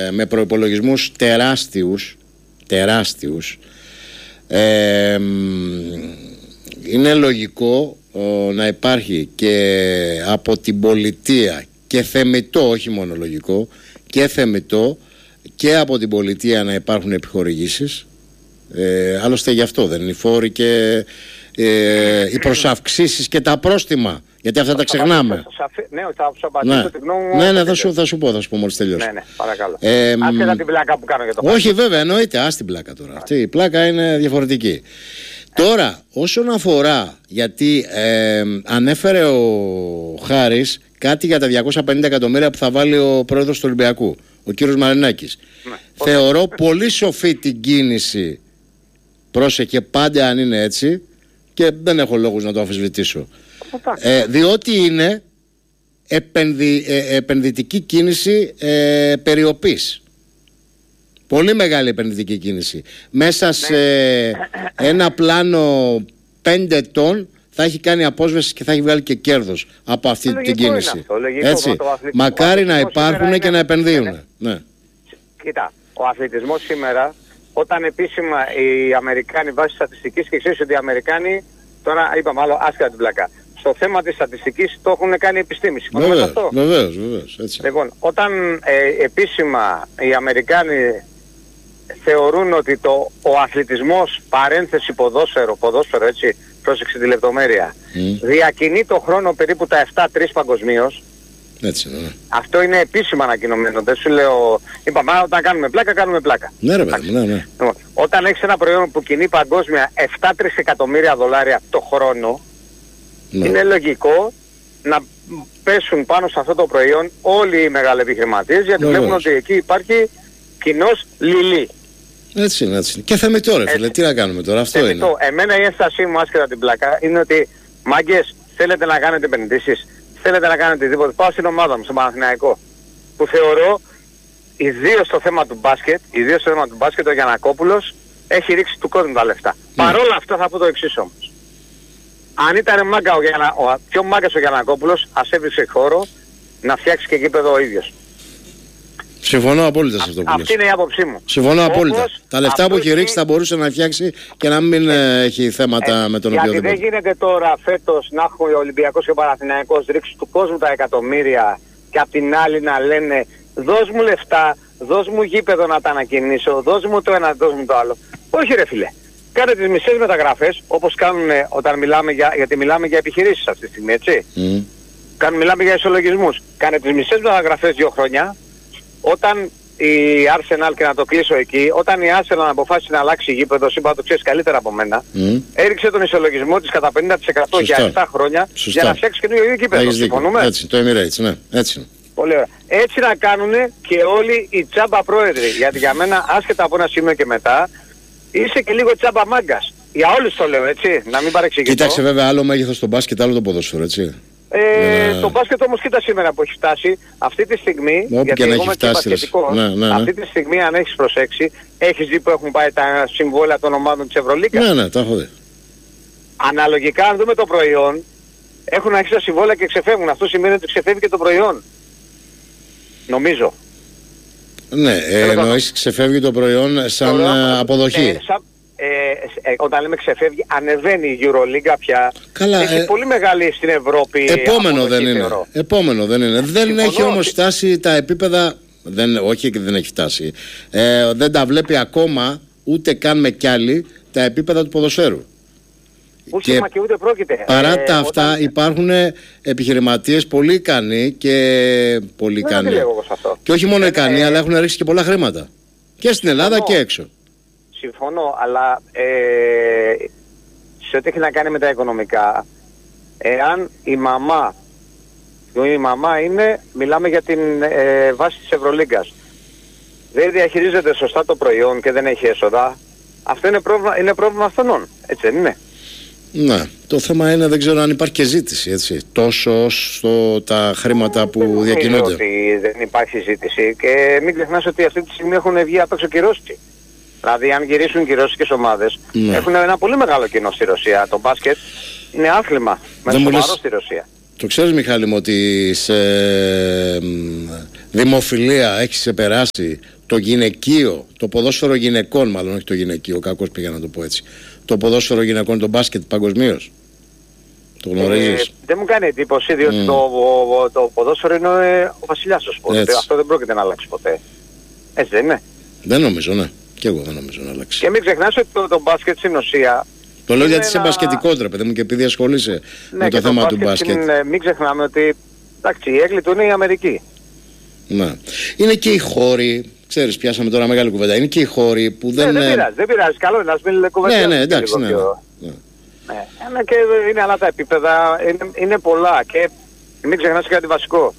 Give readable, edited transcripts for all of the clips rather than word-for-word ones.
με προϋπολογισμούς τεράστιους, είναι λογικό να υπάρχει και από την πολιτεία και θεμιτό, όχι μόνο λογικό, και θεμιτό και από την πολιτεία να υπάρχουν επιχορηγήσεις. Άλλωστε γι' αυτό δεν είναι οι φόροι και οι προσαυξήσεις και τα πρόστιμα, γιατί αυτά τα ξεχνάμε. Ναι, θα σου απαντήσω τη γνώμη μου. Ναι, θα σου πω μόλις τελειώσω. Ναι, παρακαλώ. Άσχετα την πλάκα που κάνω για το όχι βέβαια, εννοείται, ας την πλάκα τώρα. Αυτή η πλάκα είναι διαφορετική. Τώρα, όσον αφορά, γιατί ανέφερε ο Χάρης κάτι για τα 250 εκατομμύρια που θα βάλει ο πρόεδρος του Ολυμπιακού, ο κύριος Μαρινάκης. Ναι, θεωρώ πολύ σοφή την κίνηση, πρόσεχε πάντα αν είναι έτσι, και δεν έχω λόγους να το αμφισβητήσω. Διότι είναι επενδυτική κίνηση περιοπής. Πολύ μεγάλη επενδυτική κίνηση. Μέσα σε ένα πλάνο 5 ετών θα έχει κάνει απόσβεση και θα έχει βγάλει και κέρδος από αυτή την κίνηση. Έτσι. Μακάρι να υπάρχουν και να επενδύουν. Ναι. Κοίτα, ο αθλητισμός σήμερα, όταν επίσημα οι Αμερικάνοι βάσει στατιστικής, και ξέρεις ότι οι Αμερικάνοι, τώρα είπαμε άλλο άσχετα την πλάκα, στο θέμα της στατιστικής το έχουν κάνει επιστήμη. Συμφωνούμε με αυτό? Βεβαίως. Λοιπόν, όταν επίσημα οι Αμερικάνοι θεωρούν ότι ο αθλητισμός, παρένθεση ποδόσφαιρο έτσι, πρόσεξε τη λεπτομέρεια, διακινεί το χρόνο περίπου τα 7-3 παγκοσμίως. Έτσι, ναι. Αυτό είναι επίσημα ανακοινωμένο. Δεν σου λέω, είπαμε, όταν κάνουμε πλάκα. Ναι, ρε παιδί, ναι. Όταν έχεις ένα προϊόν που κινεί παγκόσμια 7-3 εκατομμύρια δολάρια το χρόνο, ναι, είναι λογικό να πέσουν πάνω σε αυτό το προϊόν όλοι οι μεγάλοι επιχειρηματίες, γιατί βλέπουν ότι εκεί υπάρχει κοινός λιλί. Έτσι είναι. Και θεμιτό ρε φίλε, τι να κάνουμε τώρα, αυτό είναι. Εμένα η ένστασή μου, άσχετα την πλάκα, είναι ότι μάγκες, θέλετε να κάνετε επενδύσεις, θέλετε να κάνετε οτιδήποτε, πάω στην ομάδα μου, στον Παναθηναϊκό, που θεωρώ, ιδίως στο θέμα του μπάσκετ, ο Γιαννακόπουλος έχει ρίξει του κόσμου τα λεφτά. Παρόλα αυτά θα πω το εξής όμως. Αν ήταν μάγκα ο πιο μάγκας ο Γιαννακόπουλος, ας έβρισε χώρο να φτιάξει και γήπεδο ο ίδιος. Συμφωνώ απόλυτα σε αυτό που λες. Αυτή είναι η άποψή μου. Συμφωνώ απόλυτα. Τα λεφτά που έχει ρίξει θα μπορούσε να φτιάξει και να μην έχει θέματα με τον οποιοδήποτε. Γιατί δεν γίνεται τώρα φέτος να έχουν ο Ολυμπιακός και ο Παναθηναϊκός ρίξει του κόσμου τα εκατομμύρια και απ' την άλλη να λένε δώσ' μου λεφτά, δώσ' μου γήπεδο να τα ανακοινήσω, δώσ' μου το ένα, δώσ' μου το άλλο. Όχι ρε φίλε. Κάνε τις μισές μεταγραφές όπως κάνουν όταν μιλάμε γιατί μιλάμε για επιχειρήσεις αυτή τη στιγμή, έτσι. Μιλάμε για ισολογισμούς. Κάνε τις μισές μεταγραφές 2 χρόνια. Όταν η Arsenal, και να το κλείσω εκεί, όταν η Arsenal αποφάσισε να αλλάξει γήπεδο, είπα να το ξέρεις καλύτερα από μένα, έριξε τον ισολογισμό της κατά 50% για 7 χρόνια για να φτιάξει καινούργιο γήπεδο. Συμφωνούμε? Έτσι, το Emirates, ναι. Έτσι. Πολύ ωραία. Έτσι να κάνουν και όλοι οι τσάμπα πρόεδροι. Γιατί για μένα, άσχετα από ένα σημείο και μετά, είσαι και λίγο τσάμπα μάγκας. Για όλους το λέω, έτσι, να μην παρεξηγηθώ. Κοίταξε βέβαια άλλο μέγεθος στο μπάσκετ, άλλο το ποδόσφαιρο, έτσι. Το μπάσκετ όμως κοίτα σήμερα που έχει φτάσει αυτή τη στιγμή, όπου γιατί εγώ είμαι και μπασκετικός, αυτή τη στιγμή αν έχεις προσέξει, έχεις δει που έχουν πάει τα συμβόλαια των ομάδων της Ευρωλίγκας. Ναι, τα έχω δει. Αναλογικά αν δούμε το προϊόν, έχουν αρχίσει τα συμβόλαια και ξεφεύγουν. Αυτό σημαίνει ότι ξεφεύγει και το προϊόν. Νομίζω. Ναι, εννοείς ξεφεύγει το προϊόν σαν αποδοχή. Όταν λέμε ξεφεύγει, ανεβαίνει η EuroLeague πια. Καλά, έχει πολύ μεγάλη στην Ευρώπη. Επόμενο δεν είναι. Επόμενο δεν είναι. Δεν έχει όμως φτάσει τα επίπεδα. Όχι και δεν έχει φτάσει. Δεν τα βλέπει ακόμα ούτε καν με κι άλλοι τα επίπεδα του ποδοσφαίρου. Και ούτε πρόκειται. Παρά τα αυτά υπάρχουν επιχειρηματίες πολύ ικανοί και πολύ ικανοί. Και όχι μόνο ικανοί, αλλά έχουν ρίξει και πολλά χρήματα. Και στην Ελλάδα και έξω. Συμφωνώ, αλλά σε ό,τι έχει να κάνει με τα οικονομικά, εάν η μαμά είναι, μιλάμε για την βάση της Ευρωλίγκας, δεν διαχειρίζεται σωστά το προϊόν και δεν έχει έσοδα, αυτό είναι πρόβλημα αυτών, έτσι δεν είναι? Ναι, το θέμα είναι, δεν ξέρω αν υπάρχει και ζήτηση, έτσι, τόσο στο τα χρήματα που διακινούνται. Δεν ότι δεν υπάρχει ζήτηση και μην ξεχνάς ότι αυτή τη στιγμή έχουν βγει απ' έξω και Ρώσοι. Δηλαδή αν γυρίσουν και οι ρώσικες ομάδες, έχουν ένα πολύ μεγάλο κοινό στη Ρωσία. Το μπάσκετ είναι άθλημα με σοβαρό στη Ρωσία. Το ξέρεις Μιχάλη μου ότι δημοφιλία έχει ξεπεράσει το γυναικείο, το ποδόσφαιρο γυναικών, μάλλον όχι το γυναικείο, κακώς πήγα να το πω έτσι. Το ποδόσφαιρο γυναικών, το μπάσκετ παγκοσμίως. Το γνωρίζεις? Δεν μου κάνει εντύπωση, διότι το ποδόσφαιρο είναι ο βασιλιάς του σπορ. Αυτό δεν πρόκειται να αλλάξει ποτέ. Έτσι δεν είναι? Δεν νομίζω, ναι. Και εγώ δεν νομίζω να αλλάξει. Και μην ξεχνάς ότι το μπάσκετ στην ουσία... Το λέω γιατί είσαι μπασκετικός, ρε παιδί μου, και επειδή ασχολείσαι με το θέμα του μπάσκετ. Μην ξεχνάμε ότι εντάξει, η έγκλη του είναι η Αμερική. Ναι. Είναι και οι χώροι, ξέρεις, πιάσαμε τώρα μεγάλη κουβέντα. Είναι και οι χώροι που δεν... Δεν πειράζει. Καλό είναι να μην κουβεντιάσουμε. Ναι, εντάξει, ναι. Και είναι άλλα τα επίπεδα, είναι πολλά. Και μην ξεχνάς κάτι βασικό.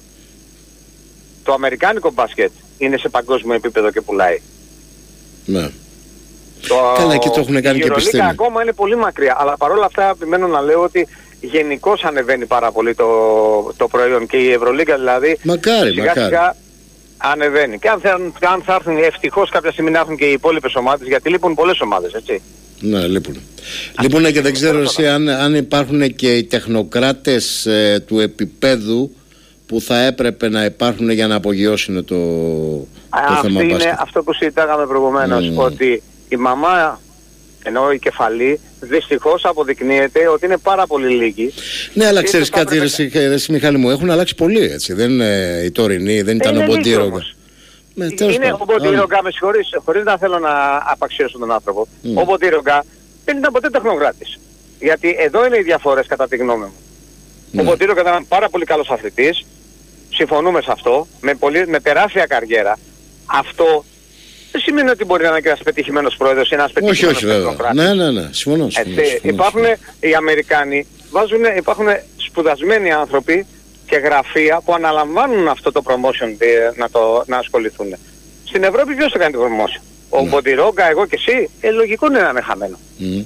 Το αμερικάνικο μπάσκετ είναι σε παγκόσμιο επίπεδο και πουλάει. Ναι. Καλά, εκεί το έχουν κάνει και επιστήμη. Η ακόμα είναι πολύ μακριά, αλλά παρόλα αυτά επιμένω να λέω ότι γενικώς ανεβαίνει πάρα πολύ το προϊόν και η Ευρωλίγκα δηλαδή σιγά ανεβαίνει. Και αν θα έρθουν ευτυχώς κάποια στιγμή να έρθουν και οι υπόλοιπες ομάδες, γιατί λείπουν πολλές ομάδες, έτσι. Ναι, λείπουν. Λείπουν και δεν ξέρω εσύ αν υπάρχουν και οι τεχνοκράτες του επίπεδου που θα έπρεπε να υπάρχουν για να απογειώσουν το θέμα μπάσκετ. Είναι αυτό που συζητάγαμε προηγουμένως, ότι η μαμά, ενώ η κεφαλή, δυστυχώς αποδεικνύεται ότι είναι πάρα πολύ λίγη. Ναι, αλλά ξέρεις κάτι, ρε Μιχάλη μου, έχουν αλλάξει πολύ, έτσι. Δεν είναι οι τωρινοί, δεν ήταν ο Μποντίρογκα. Είναι ο Μποντίρογκα, με συγχωρείς, χωρίς να θέλω να απαξιώσω τον άνθρωπο. Ο Μποντίρογκα δεν ήταν ποτέ τεχνοκράτης. Γιατί εδώ είναι οι διαφορές κατά τη γνώμη μου. Ο Μποντίρογκα ήταν πάρα πολύ καλός αθλητής, συμφωνούμε σε αυτό, με τεράστια καριέρα. Αυτό δεν σημαίνει ότι μπορεί να είναι και ένας πετυχημένος πρόεδρος ή ένας πετυχημένος τεχνοκράτης. Ναι, συμφωνώ. Υπάρχουν οι Αμερικάνοι, υπάρχουν σπουδασμένοι άνθρωποι και γραφεία που αναλαμβάνουν αυτό το promotion να ασχοληθούν. Στην Ευρώπη ποιος το κάνει το promotion? Ο Μποντιρόγκα, εγώ και εσύ, λογικό είναι να είναι χαμένο.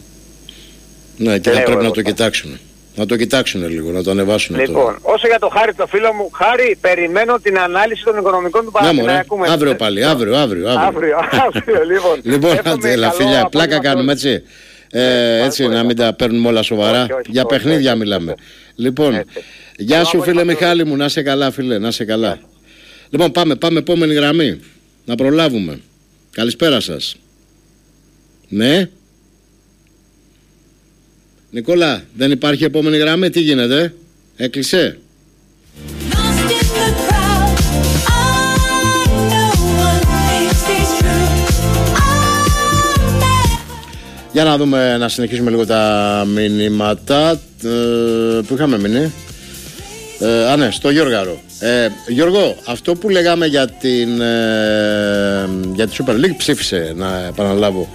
Ναι, και θα πρέπει να το κοιτάξουν. Να το κοιτάξουν λίγο, να το ανεβάσουν. Λοιπόν, όσο για το Χάρη, το φίλο μου, Χάρη, περιμένω την ανάλυση των οικονομικών του Παναθηναϊκού. Αύριο πάλι, αύριο, λοιπόν. Λοιπόν, έλα φίλια, πλάκα κάνουμε, έτσι. Έτσι, να μην τα παίρνουμε όλα σοβαρά. Για παιχνίδια μιλάμε. Λοιπόν, γεια σου φίλε Μιχάλη μου, να είσαι καλά φίλε, να είσαι καλά. Λοιπόν, πάμε επόμενη γραμμή, να προλάβουμε. Καλησπέρα σας. Ναι. Νικόλα, δεν υπάρχει επόμενη γραμμή, τι γίνεται, έκλεισε? Για να δούμε, να συνεχίσουμε λίγο τα μηνύματα που είχαμε μείνει. Ναι, στο Γιώργαρο. Γιώργο, αυτό που λέγαμε για τη Super League ψήφισε, να επαναλάβω,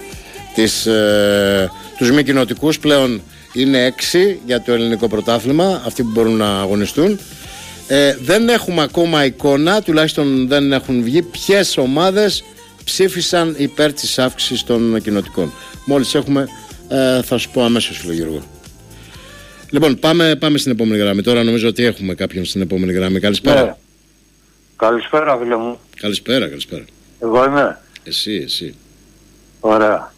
τους μη κοινοτικούς πλέον είναι 6 για το ελληνικό πρωτάθλημα, αυτοί που μπορούν να αγωνιστούν. Δεν έχουμε ακόμα εικόνα, τουλάχιστον δεν έχουν βγει, ποιες ομάδες ψήφισαν υπέρ της αύξησης των κοινοτικών. Μόλις έχουμε, θα σου πω αμέσως, φίλε Γιώργο. Λοιπόν, πάμε στην επόμενη γραμμή. Τώρα νομίζω ότι έχουμε κάποιον στην επόμενη γραμμή. Καλησπέρα. Ναι. Καλησπέρα, φίλε μου. Καλησπέρα. Εγώ είμαι. Εσύ. Ωραία.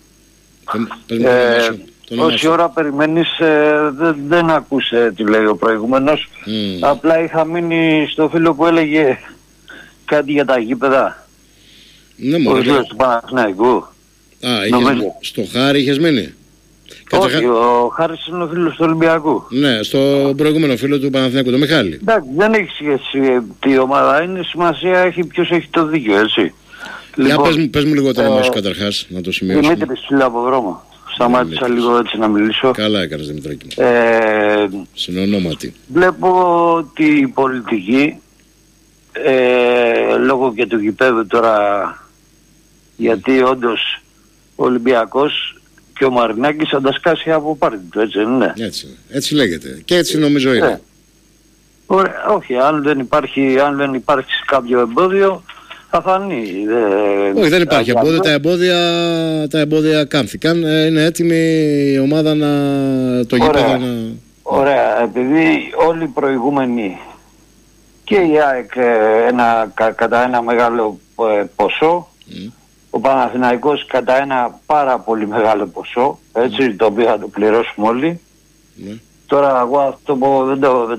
Όση ώρα περιμένεις δεν ακούσε τι λέει ο προηγούμενος. Απλά είχα μείνει στο φίλο που έλεγε κάτι για τα γήπεδα. Ναι, ο φίλος του Παναθηναϊκού. Στο Χάρη είχες μείνει? Όχι, ο Χάρης είναι ο φίλος του Ολυμπιακού. Ναι, στο προηγούμενο φίλο του Παναθηναϊκού, το Μιχάλη. Εντάξει, δεν έχει σχέση τι ομάδα είναι, σημασία έχει ποιος έχει το δίκιο, έτσι. Για πες μου λίγο το όνομα σου καταρχάς, να το σημειώσουμε. Δημήτρης, φίλε από δρόμο. Σταμάτησα λίγο έτσι να μιλήσω. Καλά έκανες, Δημητράκη μου. Συνονόματι. Βλέπω ότι η πολιτική, λόγω και του γηπέδου τώρα, γιατί όντως ο Ολυμπιακός και ο Μαρινάκης θα τα σκάσει από πάρτι του, έτσι δεν είναι? Έτσι λέγεται. Και έτσι νομίζω είναι. Ωραία, όχι, αν δεν υπάρχει κάποιο εμπόδιο, θα φανεί. Όχι, δεν υπάρχει εμπόδιο. Τα εμπόδια κάμφηκαν. Είναι έτοιμη η ομάδα το γήπεδο να... Ωραία, επειδή όλοι οι προηγούμενοι και η ΑΕΚ κατά ένα μεγάλο ποσό, ο Παναθηναϊκός κατά ένα πάρα πολύ μεγάλο ποσό, έτσι, το οποίο θα το πληρώσουμε όλοι. Τώρα εγώ αυτό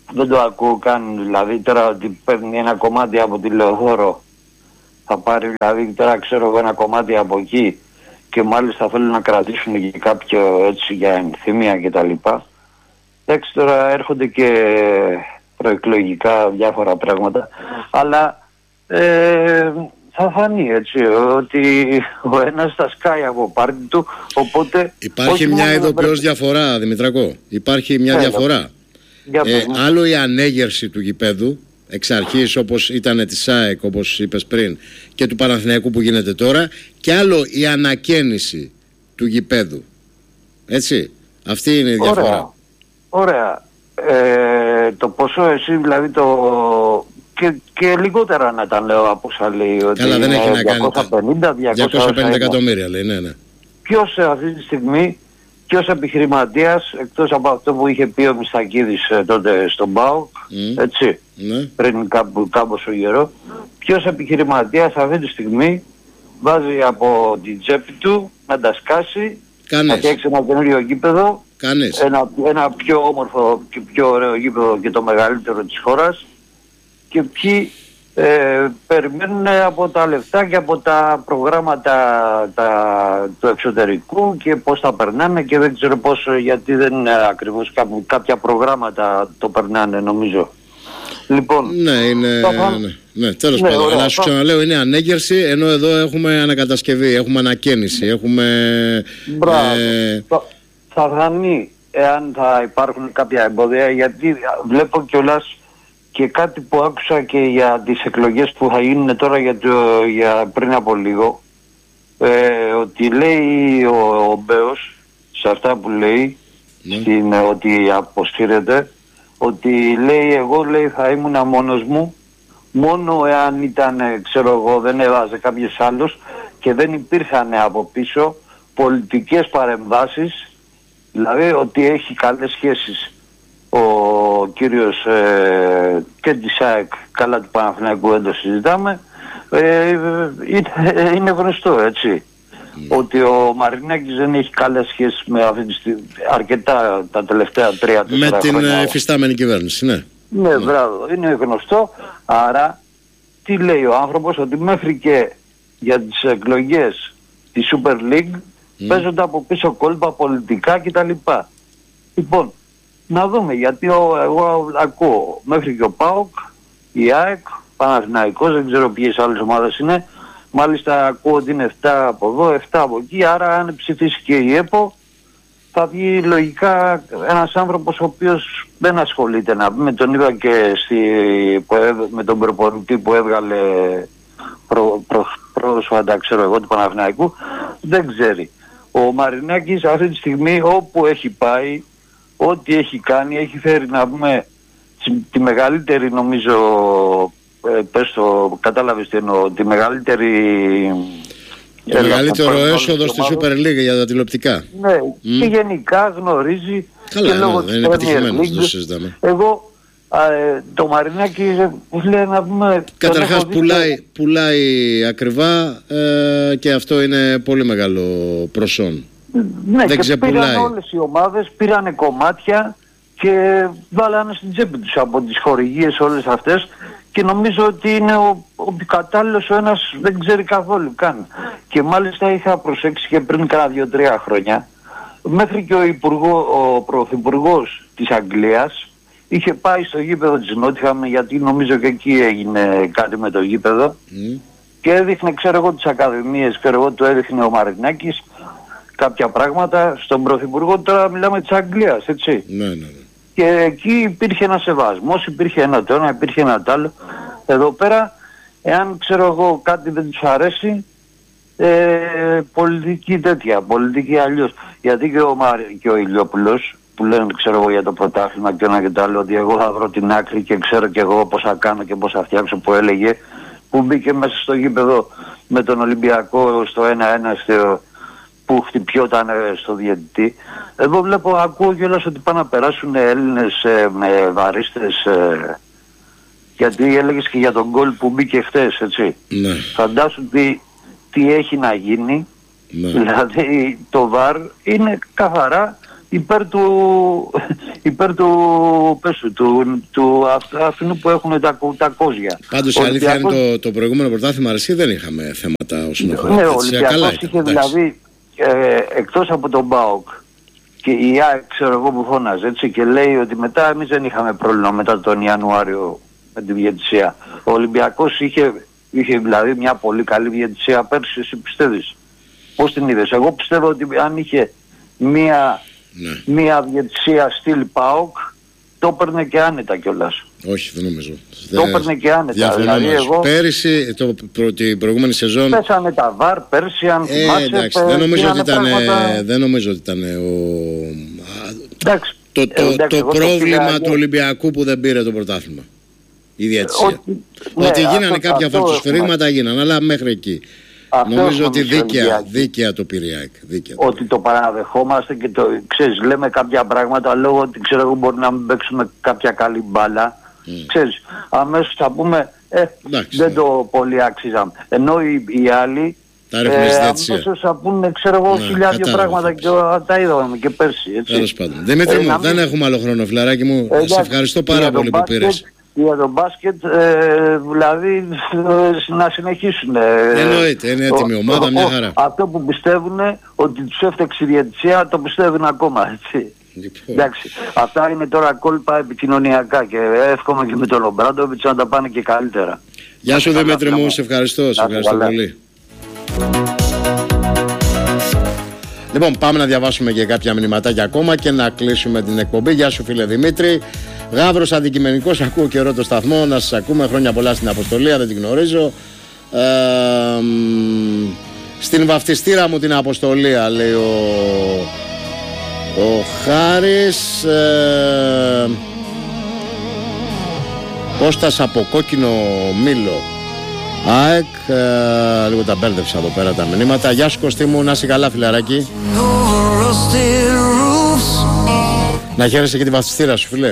δεν το ακούω καν, δηλαδή τώρα ότι παίρνει ένα κομμάτι από τη Λεωφόρο, θα πάρει δηλαδή τώρα ξέρω εγώ ένα κομμάτι από εκεί και μάλιστα θέλουν να κρατήσουν και κάποιο έτσι για ενθυμία κτλ. Εντάξει, τώρα έρχονται και προεκλογικά διάφορα πράγματα, αλλά θα φανεί έτσι ότι ο ένας θα σκάει από πάρτι του, οπότε... Υπάρχει μια ειδοποιώς διαφορά, Δημητρακό, υπάρχει μια διαφορά. Άλλο η ανέγερση του γηπέδου εξ αρχής όπως ήταν της ΑΕΚ όπως είπες πριν και του Παναθηναϊκού που γίνεται τώρα, και άλλο η ανακαίνιση του γηπέδου, έτσι, αυτή είναι η διαφορά. Ωραία. Το ποσό εσύ δηλαδή και λιγότερα να τα λέω από όσα λέει ότι καλά, δεν έχει να κάνει 250 εκατομμύρια λέει, ναι. Ποιος αυτή τη στιγμή, ποιος επιχειρηματίας, εκτός από αυτό που είχε πει ο Μιστακίδης τότε στον ΠΑΟΚ, έτσι, πριν κάμποσο καιρό, ποιος επιχειρηματίας αυτή τη στιγμή βάζει από την τσέπη του να τα σκάσει, να φτιάξει ένα καινούριο γήπεδο, ένα πιο όμορφο και πιο ωραίο γήπεδο και το μεγαλύτερο της χώρας, και ποιοι περιμένουν από τα λεφτά και από τα προγράμματα του εξωτερικού και πώς τα περνάνε και δεν ξέρω πώς, γιατί δεν είναι ακριβώς κάποια προγράμματα το περνάνε νομίζω. Λοιπόν, ναι, τέλος πάντων, αλλά σου ξαναλέω είναι ανέγερση, ενώ εδώ έχουμε ανακατασκευή, έχουμε ανακαίνιση, έχουμε... Θα φανεί εάν θα υπάρχουν κάποια εμπόδια, γιατί βλέπω κιόλας και κάτι που άκουσα και για τις εκλογές που θα γίνουν τώρα για πριν από λίγο, ότι λέει ο Μπέος σε αυτά που λέει, ότι αποσύρεται, ότι λέει εγώ λέει θα ήμουν μόνος μου, μόνο εάν ήταν ξέρω εγώ δεν έβαζε κάποιος άλλος και δεν υπήρχαν από πίσω πολιτικές παρεμβάσεις, δηλαδή ότι έχει καλές σχέσεις ο κύριος και της ΑΕΚ, καλά του Παναθηναϊκού δεν το συζητάμε, είναι γνωστό έτσι, ότι ο Μαρινάκης δεν έχει καλές σχέσεις με αυτή τη στιγμή, αρκετά τα τελευταία 3-4 χρόνια. Με την εφιστάμενη κυβέρνηση, ναι. Ναι, μπράβο, είναι γνωστό. Άρα τι λέει ο άνθρωπος, ότι μέχρι και για τις εκλογές της Super League παίζονται από πίσω κόλπα πολιτικά κτλ. Λοιπόν, να δούμε, γιατί εγώ ακούω μέχρι και ο ΠΑΟΚ, η ΑΕΚ, Παναθηναϊκός, δεν ξέρω ποιες άλλες ομάδες είναι, μάλιστα ακούω ότι είναι 7 από εδώ, 7 από εκεί, άρα αν ψηφίσει και η ΕΠΟ θα βγει λογικά ένας άνθρωπος ο οποίος δεν ασχολείται, να πούμε, τον είδα και με τον προπονητή που έβγαλε πρόσφατα, ξέρω εγώ, του Παναθηναϊκού, δεν ξέρει. Ο Μαρινάκης αυτή τη στιγμή όπου έχει πάει, ό,τι έχει κάνει, έχει φέρει να πούμε τη μεγαλύτερη νομίζω, πες το, κατάλαβες τι εννοώ, τη μεγαλύτερη... Το μεγαλύτερο έσοδο στη Super League για τα τηλεοπτικά. Ναι, και γενικά γνωρίζει. Καλά, και λόγω είναι επιτυχημένος, δεν συζητάμε. Εγώ το Μαρινάκι λέει να πούμε... Καταρχάς πουλάει ακριβά και αυτό είναι πολύ μεγάλο προσόν. Ναι, δεν και πήραν όλες οι ομάδες, πήρανε κομμάτια και βάλανε στην τσέπη τους από τις χορηγίες όλες αυτές, και νομίζω ότι είναι ο κατάλληλος, ο ένας δεν ξέρει καθόλου καν. Και μάλιστα είχα προσέξει και πριν κάνα 2-3 χρόνια, μέχρι και ο πρωθυπουργός της Αγγλίας είχε πάει στο γήπεδο της Νότιχαμ, γιατί νομίζω και εκεί έγινε κάτι με το γήπεδο, και έδειχνε, ξέρω εγώ, τις ακαδημίες, ξέρω εγώ, το έδειχνε ο Μαρινάκης κάποια πράγματα στον πρωθυπουργό, τώρα μιλάμε της Αγγλίας, έτσι. Ναι. Και εκεί υπήρχε ένα σεβασμός, υπήρχε ένα το ένα, υπήρχε ένα το άλλο. Εδώ πέρα, εάν ξέρω εγώ κάτι δεν τους αρέσει, πολιτική τέτοια, πολιτική αλλιώς. Γιατί και ο Ηλιόπουλος, που λένε ξέρω εγώ για το πρωτάθλημα και ένα και το άλλο, ότι εγώ θα βρω την άκρη και ξέρω και εγώ πώς θα κάνω και πώς θα φτιάξω, που έλεγε, που μπήκε μέσα στο γήπεδο με τον Ολυμπιακό στο 1-1 που χτυπιόταν στο διαιτητή. Εγώ ακούω κιόλας ότι πάνε να περάσουν Έλληνες με βαρίστες, γιατί έλεγες και για τον γκολ που μπήκε χθες, έτσι. Ναι. Φαντάσου τι έχει να γίνει. Ναι. Δηλαδή το ΒΑΡ είναι καθαρά υπέρ του αυτού που έχουν τα κόζια. Πάντως η αλήθεια είναι το προηγούμενο πρωτάθλημα αρεσί δεν είχαμε θέματα όσον αφορά. Ναι, ο Ολυμπιακός είχε δηλαδή εκτός από τον ΠΑΟΚ και η ΑΕΚ, ξέρω εγώ, που φώναζε έτσι και λέει ότι μετά εμείς δεν είχαμε πρόβλημα μετά τον Ιανουάριο με τη διαιτησία. Ο Ολυμπιακός είχε δηλαδή μια πολύ καλή διαιτησία πέρσι, εσύ πιστεύεις? Πώς την είδες? Εγώ πιστεύω ότι αν είχε μία διαιτησία στυλ ΠΑΟΚ, το έπαιρνε και άνετα κιόλας. Όχι, δεν νομίζω. Το έπαιρνε και άνετα. Δηλαδή εγώ... Πέρυσι, την προηγούμενη σεζόν... Πέσανε τα βαρ πέρσι, αν θυμάσαι... Εντάξει, δεν νομίζω ότι ήταν το πρόβλημα του Ολυμπιακού που δεν πήρε το πρωτάθλημα. Η διαιτησία. Ότι γίνανε κάποια φαλτσοσφαιρίγματα γίνανε, αλλά μέχρι εκεί. Νομίζω ότι δίκαια το πήρε η ΑΕΚ. Ότι το παραδεχόμαστε και το ξέρεις, λέμε κάποια πράγματα λόγω ότι ξέρω εγώ μπορεί να μην παίξουμε κάποια καλή μπάλα. Ξέρεις, αμέσως θα πούμε δεν το πολύ άξιζαμε. Ενώ οι άλλοι αμέσως θα πούνε ξέρω εγώ χιλιάδια πράγματα και τα είδαμε και πέρσι. Τέλος πάντων. Δημήτρη μου, δεν έχουμε άλλο χρόνο, φιλαράκι μου. Σε ευχαριστώ πάρα πολύ που πήρες. Για τον μπάσκετ, δηλαδή να συνεχίσουν. Εννοείται, είναι έτοιμη ομάδα, μια χαρά. Αυτό που πιστεύουν ότι τους έφταξε η διαιτησία, το πιστεύουν ακόμα, έτσι. Εντάξει, αυτά είναι τώρα κόλπα επικοινωνιακά και εύχομαι και με τον Ομπράντοβιτς να τα πάνε και καλύτερα. Γεια σου Δημήτρη μου, σε ευχαριστώ πολύ. Λοιπόν, πάμε να διαβάσουμε και κάποια μηνυματάκια ακόμα και να κλείσουμε την εκπομπή. Γεια σου φίλε Δημήτρη. Γάβρος αντικειμενικός, ακούω καιρό το σταθμό, να σας ακούμε, χρόνια πολλά στην Αποστολία, δεν την γνωρίζω. Στην βαφτιστήρα μου την Αποστολία, λέει ο Χάρης. Κώστας από Κόκκινο Μήλο, ΑΕΚ. Λίγο τα μπέρδεψα εδώ πέρα τα μηνύματα. Γεια σου Κωστή μου, να είσαι καλά φιλαράκι. Να χαίρεσαι και τη βαφτιστήρα σου φίλε.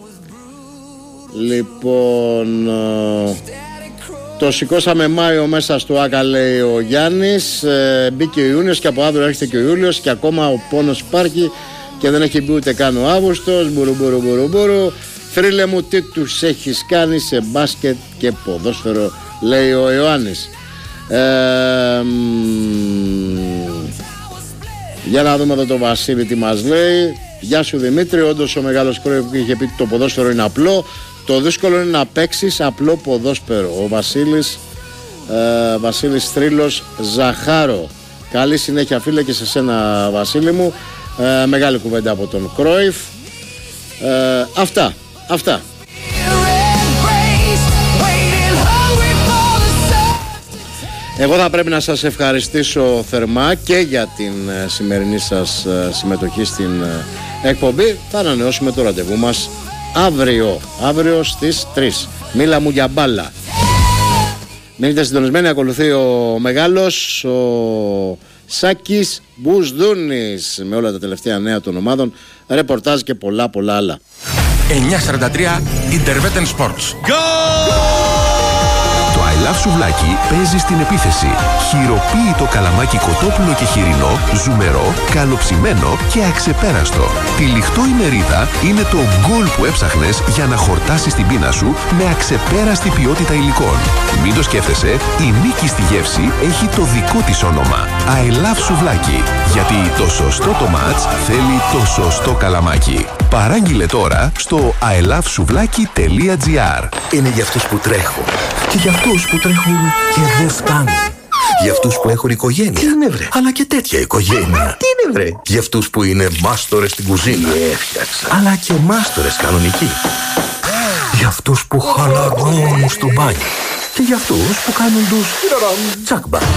Λοιπόν, το σηκώσαμε Μάιο μέσα στο ΆΚΑ, λέει ο Γιάννης. Μπήκε ο Ιούνιος και από αύριο έρχεται και ο Ιούλιος και ακόμα ο πόνος υπάρχει και δεν έχει μπει ούτε καν ο Αύγουστος. Μπουρου. Φίλε μου, τι τους έχεις κάνει σε μπάσκετ και ποδόσφαιρο, λέει ο Ιωάννης. Για να δούμε εδώ το Βασίλη τι μας λέει. Γεια σου Δημήτρη, όντως ο μεγάλος Κρόιφ που είχε πει ότι το ποδόσφαιρο είναι απλό. Το δύσκολο είναι να παίξεις απλό ποδόσφαιρο. Ο Βασίλης Θρύλος Ζαχάρο. Καλή συνέχεια φίλε και σε σένα Βασίλη μου. Μεγάλη κουβέντα από τον Κρόιφ. Αυτά. Εγώ θα πρέπει να σας ευχαριστήσω θερμά και για την σημερινή σας συμμετοχή στην εκπομπή. Θα ανανεώσουμε το ραντεβού μας αύριο στις 3. Μίλα μου για μπάλα. Μείνετε συντονισμένοι, ακολουθεί ο μεγάλος, ο Σάκης Μπουσδούνης, με όλα τα τελευταία νέα των ομάδων, ρεπορτάζ και πολλά άλλα. 9:43 Interwetten Sports. Το I Love Σουβλάκι παίζει στην επίθεση. Χειροποίητο καλαμάκι κοτόπουλο και χοιρινό, ζουμερό, καλοψημένο και αξεπέραστο. Τυλιχτό η μερίδα είναι το γκολ που έψαχνες για να χορτάσεις την πείνα σου με αξεπέραστη ποιότητα υλικών. Μην το σκέφτεσαι, η νίκη στη γεύση έχει το δικό της όνομα. I Love Σουβλάκι. Γιατί το σωστό το μάτς θέλει το σωστό καλαμάκι. Παράγγειλε τώρα στο ilovesouβλaki.gr. Είναι για αυτούς που τρέχουν και για αυτούς που τρέχουν και δεν φτάνουν. Για αυτούς που έχουν οικογένεια. Τι είναι βρε? Αλλά και τέτοια οικογένεια. Τι είναι βρε? Για αυτούς που είναι μάστορες στην κουζίνα. Έφτιαξα. Αλλά και μάστορες κανονικοί. Για αυτούς που χαλαρώνουν στο μπάνιο. Και για αυτούς που κάνουν τους τσακμπα.